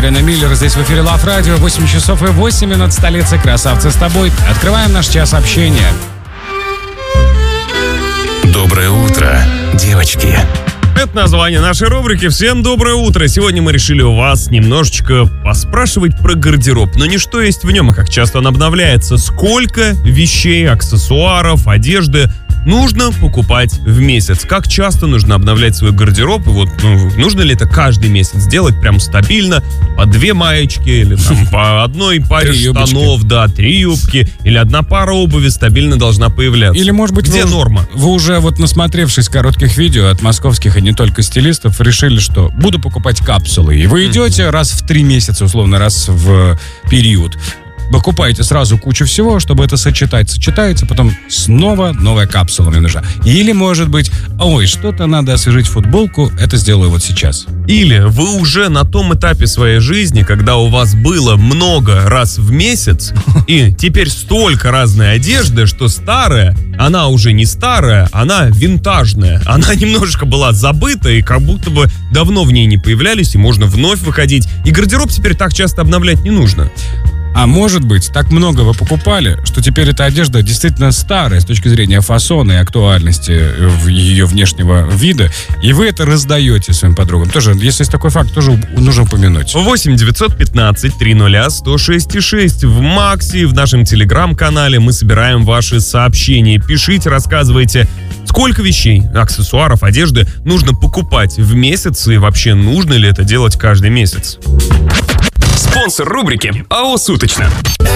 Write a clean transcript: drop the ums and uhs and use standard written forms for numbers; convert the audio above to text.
Марина Миллер. Здесь в эфире Love Radio. 8 часов и 8 минут, столица. Красавцы с тобой. Открываем наш час общения. Доброе утро, девочки. Это название нашей рубрики. Всем доброе утро. Сегодня мы решили у вас немножечко поспрашивать про гардероб. Но не что есть в нем, а как часто он обновляется. Сколько вещей, аксессуаров, одежды нужно покупать в месяц? Как часто нужно обновлять свой гардероб? И вот нужно ли это каждый месяц делать прям стабильно? По 2 маечки или там по одной паре штанов, 3 юбки, или 1 пара обуви стабильно должна появляться. Или, может быть, где норма? Вы уже вот насмотревшись коротких видео от московских и не только стилистов, решили, что буду покупать капсулы. И вы идете раз в 3 месяца, условно, раз в период. Покупаете сразу кучу всего, чтобы это сочетается, потом снова новая капсула мне нужна. Или, может быть, что-то надо освежить футболку, это сделаю вот сейчас. Или вы уже на том этапе своей жизни, когда у вас было много раз в месяц, и теперь столько разной одежды, что старая, она уже не старая, она винтажная. Она немножечко была забыта, и как будто бы давно в ней не появлялись, и можно вновь выходить. И гардероб теперь так часто обновлять не нужно. А может быть, так много вы покупали, что теперь эта одежда действительно старая с точки зрения фасона и актуальности ее внешнего вида, и вы это раздаете своим подругам. Тоже, если есть такой факт, тоже нужно упомянуть. 8 915 300 106 в Макси, в нашем телеграм-канале мы собираем ваши сообщения. Пишите, рассказывайте, сколько вещей, аксессуаров, одежды нужно покупать в месяц, и вообще нужно ли это делать каждый месяц. Спонсор рубрики АО «Суточно».